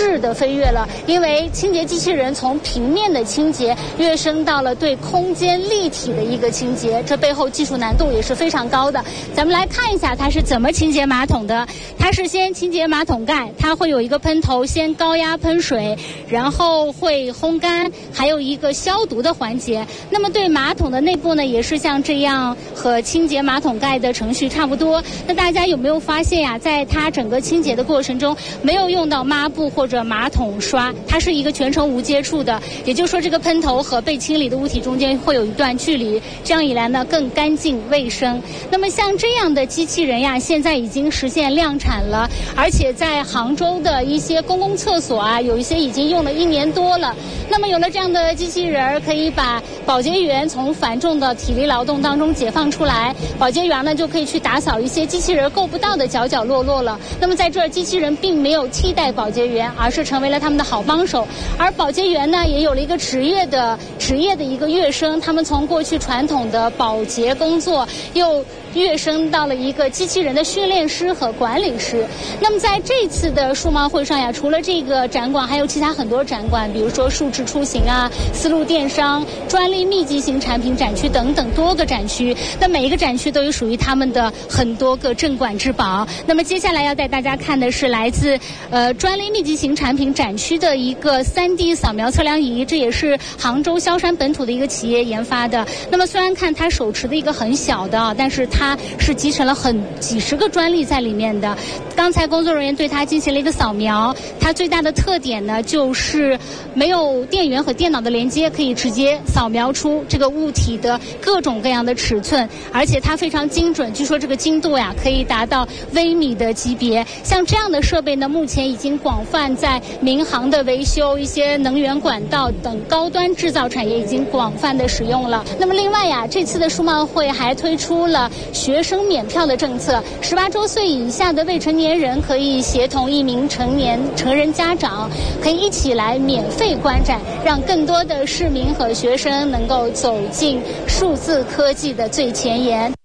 质的飞跃了，因为清洁机器人从平面的清洁跃升到了对空间立体的一个清洁，这背后技术难度也是非常高的。咱们来看一下它是怎么清洁马桶的。它是先清洁马桶盖，它会有一个喷头，先高压喷水，然后会烘干，还有一个消毒的环节。那么对马桶的内部呢，也是像这样和清洁马桶盖的程序差不多。那大家有没有发现呀，在它整个清洁的过程中没有用到抹布或者马桶刷，它是一个全程无接触的，也就是说这个喷头和被清理的物体中间会有一段距离，这样一来呢更干净卫生。那么像这样的机器人呀，现在已经实现量产了，而且在杭州的一些公共厕所啊，有一些已经用了1年多了。那么有了这样的机器人，可以把保洁员从繁重的体力劳动当中解放出来，保洁员呢就可以去打扫一些机器人够不到的角角落落了。那么在这儿，机器人并没有替代保洁员，而是成为了他们的好帮手。而保洁员呢，也有了一个职业的一个跃升，他们从过去传统的保洁工作又跃升到了一个机器人的训练师和管理师。那么在这次的数贸会上呀，除了这个展馆，还有其他很多展馆，比如说数字出行啊、丝路电商、专利密集型产品展区等等多个展区。那每一个展区都有属于他们的很多个镇馆之宝。那么接下来要带大家看的是来自专利密集型产品展区的一个3D 扫描测量仪，这也是杭州萧山本土的一个企业研发的。那么虽然看它手持的一个很小的，但是它是集成了几十个专利在里面的。刚才工作人员对它进行了一个扫描，它最大的特点呢就是没有电源和电脑的连接，可以直接扫描出这个物体的各种各样的尺寸，而且它非常精准，据说这个精度呀可以达到微米的级别。像这样的设备呢，目前已经广泛在民航的维修、一些能源管道等高端制造产业已经广泛的使用了。那么另外呀，这次的数贸会还推出了学生免票的政策，18周岁以下的未成年人可以协同1名成人家长，可以一起来免费观展，让更多的市民和学生能够走进数字科技的最前沿。